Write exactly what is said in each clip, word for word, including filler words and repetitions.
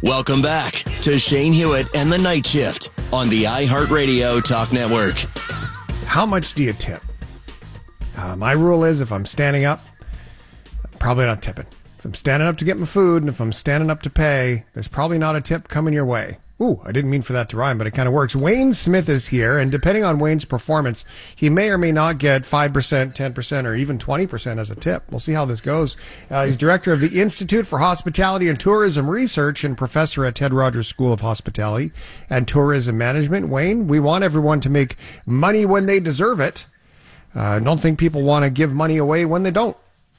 Welcome back to Shane Hewitt and the Night Shift on the iHeartRadio Talk Network. How much do you tip? Uh, my rule is if I'm standing up, I'm probably not tipping. If I'm standing up to get my food and if I'm standing up to pay, there's probably not a tip coming your way. Ooh, I didn't mean for that to rhyme, but it kind of works. Wayne Smith is here, and depending on Wayne's performance, he may or may not get five percent, ten percent, or even twenty percent as a tip. We'll see how this goes. Uh, he's director of the Institute for Hospitality and Tourism Research and professor at Ted Rogers School of Hospitality and Tourism Management. Wayne, we want everyone to make money when they deserve it. I uh, don't think people want to give money away when they don't.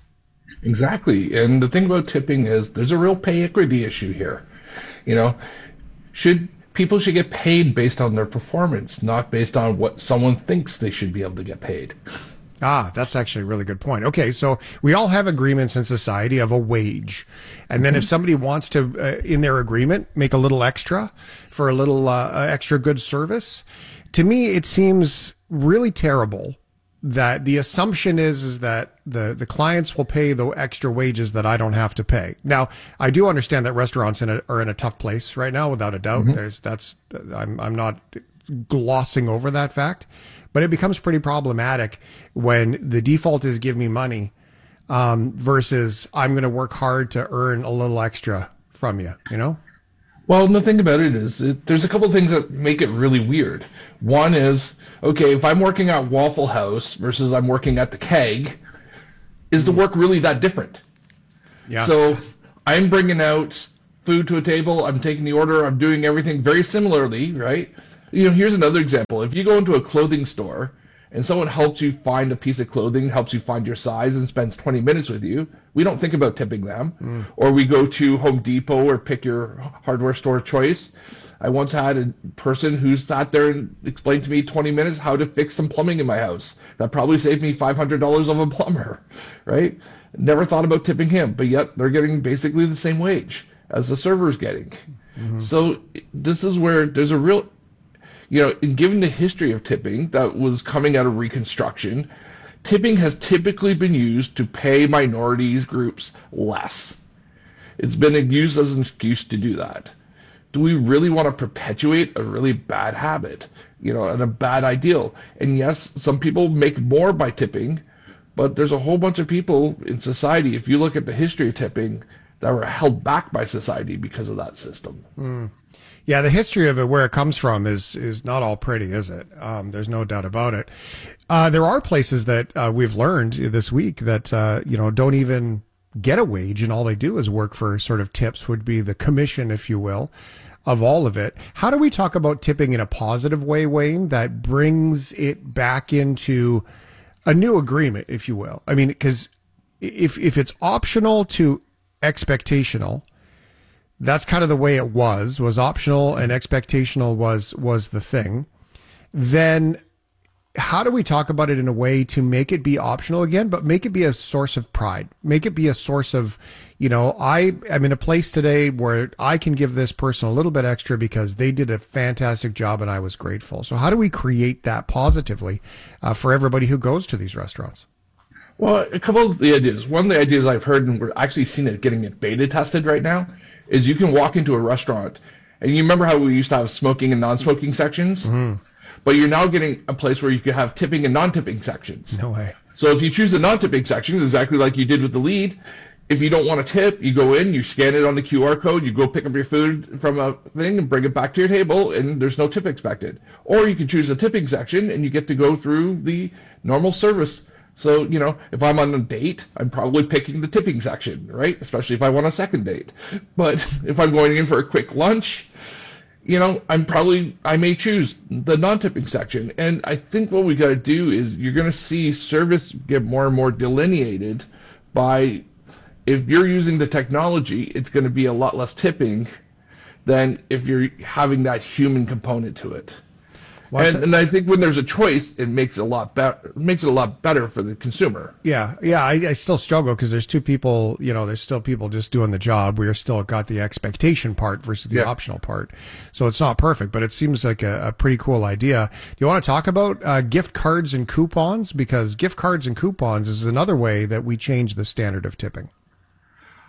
Exactly. And the thing about tipping is there's a real pay equity issue here. You know, should people should get paid based on their performance, not based on what someone thinks they should be able to get paid. Ah, that's actually a really good point. Okay, so we all have agreements in society of a wage. And then mm-hmm. if somebody wants to, uh, in their agreement, make a little extra for a little uh, extra good service, to me it seems really terrible that the assumption is is that the, the clients will pay the extra wages that I don't have to pay. Now, I do understand that restaurants in a, are in a tough place right now, without a doubt. Mm-hmm. There's that's I'm I'm not glossing over that fact, but it becomes pretty problematic when the default is give me money um, versus I'm going to work hard to earn a little extra from you. You know. Well, the thing about it is it, there's a couple of things that make it really weird. One is, okay, if I'm working at Waffle House versus I'm working at the Keg, is the work really that different? Yeah. So I'm bringing out food to a table, I'm taking the order, I'm doing everything very similarly, right? You know, here's another example. If you go into a clothing store and someone helps you find a piece of clothing, helps you find your size, and spends twenty minutes with you, we don't think about tipping them. Mm. Or we go to Home Depot or pick your hardware store of choice. I once had a person who sat there and explained to me twenty minutes how to fix some plumbing in my house. That probably saved me five hundred dollars of a plumber, right? Never thought about tipping him, but yet they're getting basically the same wage as the server's getting. Mm-hmm. So this is where there's a real... You know, in given the history of tipping that was coming out of Reconstruction, tipping has typically been used to pay minorities groups less. It's been used as an excuse to do that. Do we really want to perpetuate a really bad habit, you know, and a bad ideal? And yes, some people make more by tipping, but there's a whole bunch of people in society, if you look at the history of tipping, that were held back by society because of that system. Mm. Yeah, the history of it, where it comes from, is is not all pretty, is it? Um, there's no doubt about it. Uh, there are places that uh, we've learned this week that uh, you know don't even get a wage, and all they do is work for sort of tips, would be the commission, if you will, of all of it. How do we talk about tipping in a positive way, Wayne, that brings it back into a new agreement, if you will? I mean, because if if it's optional to expectational, that's kind of the way it was, was optional and expectational was, was the thing. Then how do we talk about it in a way to make it be optional again, but make it be a source of pride, make it be a source of, you know, I am in a place today where I can give this person a little bit extra because they did a fantastic job and I was grateful. So how do we create that positively uh, for everybody who goes to these restaurants? Well, a couple of the ideas. One of the ideas I've heard, and we're actually seeing it getting it beta tested right now, is you can walk into a restaurant, and you remember how we used to have smoking and non-smoking sections? Mm-hmm. But you're now getting a place where you could have tipping and non-tipping sections. No way. So if you choose the non-tipping section, exactly like you did with the lead, if you don't want to tip, you go in, you scan it on the Q R code, you go pick up your food from a thing and bring it back to your table, and there's no tip expected. Or you can choose the tipping section, and you get to go through the normal service. So, you know, if I'm on a date, I'm probably picking the tipping section, right? Especially if I want a second date. But if I'm going in for a quick lunch, you know, I'm probably, I may choose the non-tipping section. And I think what we got to do is you're going to see service get more and more delineated by, if you're using the technology, it's going to be a lot less tipping than if you're having that human component to it. And, and I think when there's a choice, it makes it a lot better. Makes it a lot better for the consumer. Yeah, yeah. I, I still struggle because there's two people. You know, there's still people just doing the job. We're still got the expectation part versus the yeah. optional part. So it's not perfect, but it seems like a, a pretty cool idea. Do you want to talk about uh, gift cards and coupons? Because gift cards and coupons is another way that we change the standard of tipping.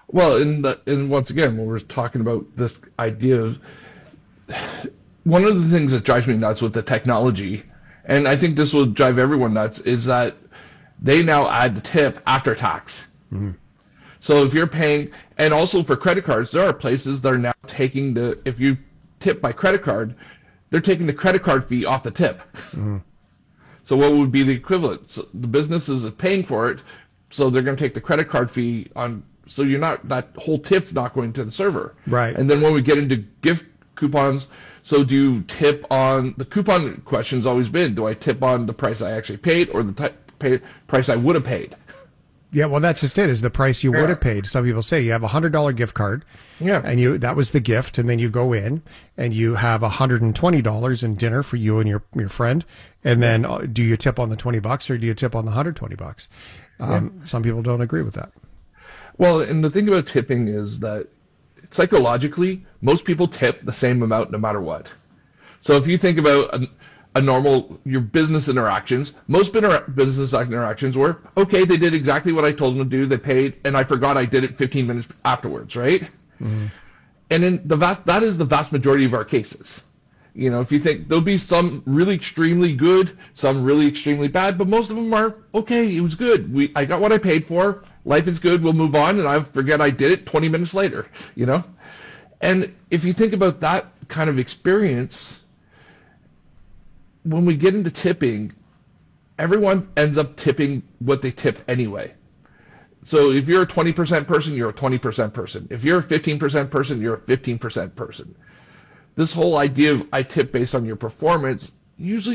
Well, and the, and once again, when we're talking about this idea of one of the things that drives me nuts with the technology, and I think this will drive everyone nuts, is that they now add the tip after tax. Mm-hmm. So if you're paying, and also for credit cards, there are places that are now taking the, if you tip by credit card, they're taking the credit card fee off the tip. Mm-hmm. So what would be the equivalent? So the business is paying for it, so they're going to take the credit card fee on, so you're not, that whole tip's not going to the server. Right. And then when we get into gift coupons, so do you tip on, the coupon question's always been, do I tip on the price I actually paid or the type, pay, price I would have paid? Yeah, well, that's just it, is the price you yeah. would have paid. Some people say you have a one hundred dollars gift card, yeah, and you that was the gift, and then you go in and you have one hundred twenty dollars in dinner for you and your your friend, and then uh, do you tip on the twenty bucks or do you tip on the one hundred twenty bucks? Um, yeah. Some people don't agree with that. Well, and the thing about tipping is that psychologically, most people tip the same amount no matter what. So if you think about a, a normal, your business interactions, most business interactions were, okay, they did exactly what I told them to do, they paid, and I forgot I did it fifteen minutes afterwards, right? Mm-hmm. And in the vast, that is the vast majority of our cases. You know, if you think, there'll be some really extremely good, some really extremely bad, but most of them are, okay, it was good. We, I got what I paid for, life is good, we'll move on, and I forget I did it twenty minutes later, you know? And if you think about that kind of experience, when we get into tipping, everyone ends up tipping what they tip anyway. So if you're a twenty percent person, you're a twenty percent person. If you're a fifteen percent person, you're a fifteen percent person. This whole idea of I tip based on your performance usually